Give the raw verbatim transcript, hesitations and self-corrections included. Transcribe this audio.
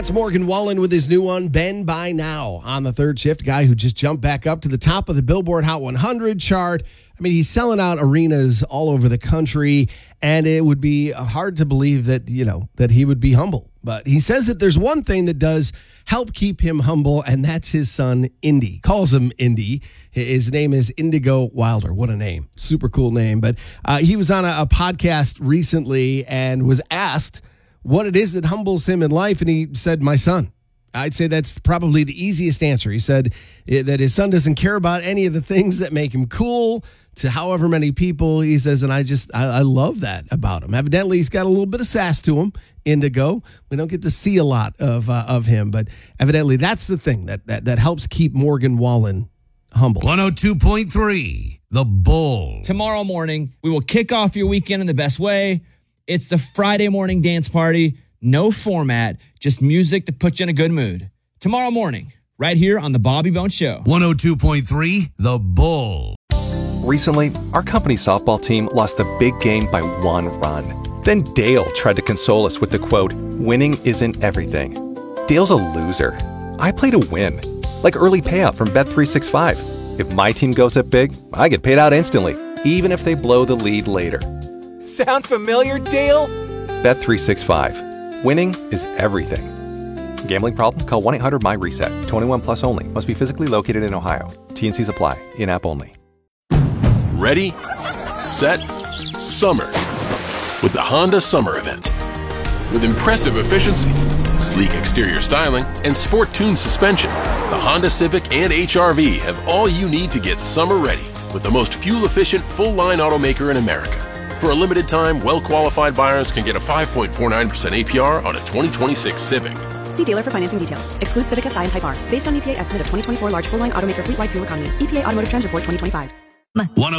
It's Morgan Wallen with his new one, Ben By Now, on the third shift. Guy who just jumped back up to the top of the Billboard Hot one hundred chart. I mean, he's selling out arenas all over the country, and it would be hard to believe that, you know, that he would be humble. But he says that there's one thing that does help keep him humble, and that's his son, Indy. Calls him Indy. His name is Indigo Wilder. What a name. Super cool name. But uh, he was on a, a podcast recently and was asked what it is that humbles him in life, and he said, my son. I'd say that's probably the easiest answer. He said that his son doesn't care about any of the things that make him cool to however many people. He says, and I just, I, I love that about him. Evidently, he's got a little bit of sass to him, Indigo. We don't get to see a lot of uh, of him, but evidently that's the thing that, that, that helps keep Morgan Wallen humble. one oh two point three, The Bull. Tomorrow morning, we will kick off your weekend in the best way. It's the Friday morning dance party. No format, just music to put you in a good mood. Tomorrow morning, right here on the Bobby Bones Show. one oh two point three, The Bull. Recently, our company softball team lost the big game by one run. Then Dale tried to console us with the quote, winning isn't everything. Dale's a loser. I play to win. Like early payout from Bet three sixty-five. If my team goes up big, I get paid out instantly, even if they blow the lead later. Sound familiar, Dale? Bet three sixty-five. Winning is everything. Gambling problem? Call one eight hundred my reset. twenty-one plus only. Must be physically located in Ohio. T N Cs apply. In-app only. Ready, set, summer. With the Honda Summer Event. With impressive efficiency, sleek exterior styling, and sport-tuned suspension, the Honda Civic and H R V have all you need to get summer ready with the most fuel-efficient full-line automaker in America. For a limited time, well-qualified buyers can get a five point four nine percent A P R on a twenty twenty-six Civic. See dealer for financing details. Excludes Civic S I and Type R. Based on E P A estimate of twenty twenty-four large full-line automaker fleet-wide fuel economy. E P A Automotive Trends Report twenty twenty-five.